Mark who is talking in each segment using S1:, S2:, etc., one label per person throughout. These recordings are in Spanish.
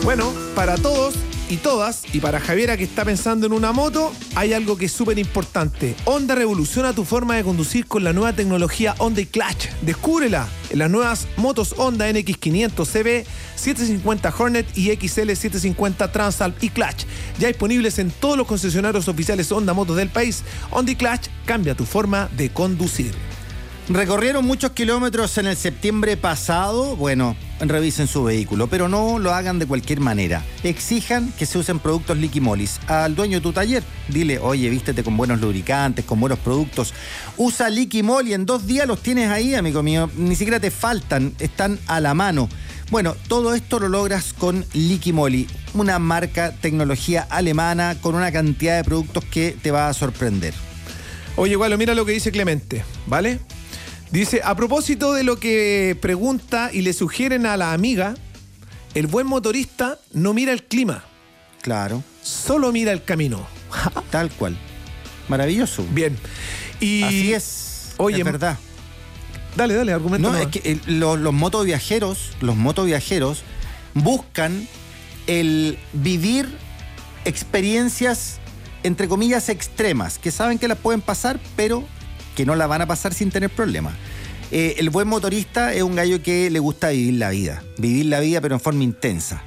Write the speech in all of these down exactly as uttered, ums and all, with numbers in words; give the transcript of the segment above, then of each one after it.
S1: Bueno, para todos y todas, y para Javiera que está pensando en una moto, hay algo que es súper importante. Honda revoluciona tu forma de conducir con la nueva tecnología Honda Clutch. Descúbrela en las nuevas motos Honda N X quinientos C B, setecientos cincuenta Hornet y X L setecientos cincuenta Transalp y Clutch. Ya disponibles en todos los concesionarios oficiales Honda Motos del país. Honda Clutch cambia tu forma de conducir.
S2: ¿Recorrieron muchos kilómetros en el septiembre pasado? Bueno, revisen su vehículo, pero no lo hagan de cualquier manera. Exijan que se usen productos Liquimolis. Al dueño de tu taller, dile, oye, vístete con buenos lubricantes, con buenos productos. Usa Liquimol y en dos días los tienes ahí, amigo mío. Ni siquiera te faltan, están a la mano. Bueno, todo esto lo logras con Liquimoli, una marca tecnología alemana con una cantidad de productos que te va a sorprender.
S1: Oye, Gualo, mira lo que dice Clemente, ¿vale? Dice, a propósito de lo que pregunta y le sugieren a la amiga, el buen motorista no mira el clima.
S2: Claro.
S1: Solo mira el camino.
S2: Tal cual. Maravilloso.
S1: Bien. Y
S2: así es.
S1: Oye,
S2: es verdad.
S1: Dale, dale, argumento.
S2: No, es que el, los, los motoviajeros, los motoviajeros buscan el vivir experiencias, entre comillas, extremas, que saben que las pueden pasar, pero que no la van a pasar sin tener problemas. Eh, el buen motorista es un gallo que le gusta vivir la vida. Vivir la vida, pero en forma intensa.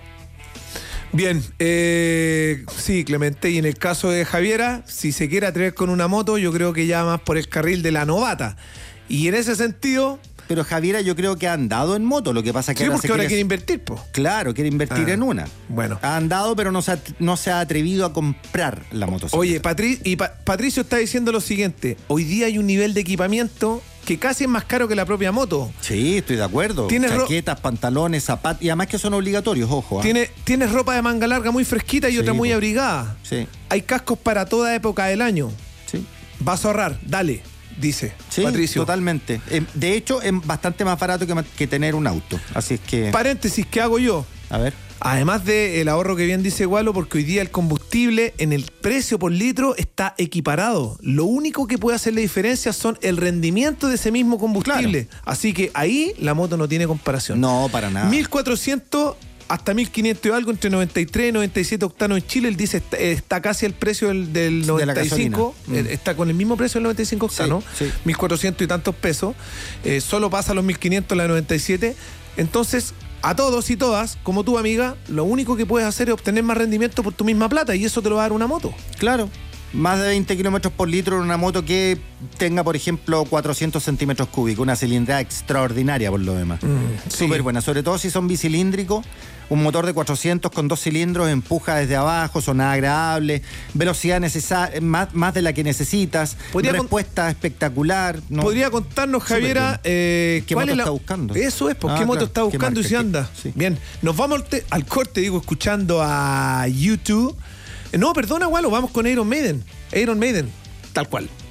S1: Bien, eh, sí, Clemente, y en el caso de Javiera, si se quiere atrever con una moto, yo creo que ya más por el carril de la novata. Y en ese sentido...
S2: Pero Javiera yo creo que ha andado en moto, lo que pasa es que
S1: sí,
S2: ahora
S1: porque
S2: se
S1: ahora
S2: quiere...
S1: quiere invertir, po.
S2: Claro, quiere invertir
S1: ah,
S2: en una.
S1: Bueno.
S2: Ha andado, pero no se ha, no se ha atrevido a comprar la motocicleta.
S1: Oye, Patri y pa Patricio está diciendo lo siguiente, hoy día hay un nivel de equipamiento que casi es más caro que la propia moto.
S2: Sí, estoy de acuerdo. Chaquetas, pantalones, zapatos, y además que son obligatorios, ojo. ¿eh?
S1: Tiene, tienes ropa de manga larga muy fresquita y sí, otra muy abrigada.
S2: Sí.
S1: Hay cascos para toda época del año.
S2: Sí.
S1: Vas a ahorrar, dale. Dice
S2: sí,
S1: Patricio.
S2: Totalmente. De hecho, es bastante más barato que, que tener un auto. Así es que...
S1: Paréntesis, ¿qué hago yo?
S2: A ver.
S1: Además del ahorro que bien dice Gualo, porque hoy día el combustible en el precio por litro está equiparado. Lo único que puede hacer la diferencia son el rendimiento de ese mismo combustible. Claro. Así que ahí la moto no tiene comparación.
S2: No, para nada.
S1: mil cuatrocientos hasta mil quinientos y algo, entre noventa y tres y noventa y siete octanos en Chile. Él dice está, está casi al precio del, del noventa y cinco. De mm. Está con el mismo precio del noventa y cinco octanos. Sí, sí. mil cuatrocientos y tantos pesos. Eh, solo pasa a los mil quinientos la noventa y siete. Entonces, a todos y todas, como tú, amiga, lo único que puedes hacer es obtener más rendimiento por tu misma plata y eso te lo va a dar una moto.
S2: Claro. Más de veinte kilómetros por litro en una moto que tenga, por ejemplo, cuatrocientos centímetros cúbicos. Una cilindrada extraordinaria por lo demás. Mm, Súper sí. buena, sobre todo si son bicilíndricos. Un motor de cuatrocientos con dos cilindros empuja desde abajo, son agradables, velocidad necesaria, más, más de la que necesitas, respuesta con... espectacular. ¿no?
S1: ¿Podría contarnos, Javiera, eh,
S2: qué
S1: cuál
S2: moto
S1: es la...
S2: está buscando?
S1: Eso es, pues, ah, qué moto claro, está buscando y si anda. Sí. Bien, nos vamos al, te... al corte, digo, escuchando a YouTube. No, perdona, Gualo, vamos con Iron Maiden. Iron Maiden, tal cual.